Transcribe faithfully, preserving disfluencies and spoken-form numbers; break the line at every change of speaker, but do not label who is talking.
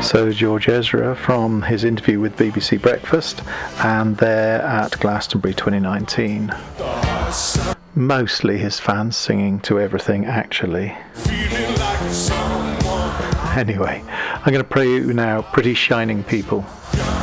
So George Ezra from his interview with B B C Breakfast, and they're at Glastonbury twenty nineteen. Mostly his fans singing to everything, actually. Anyway, I'm going to play you now Pretty Shining People.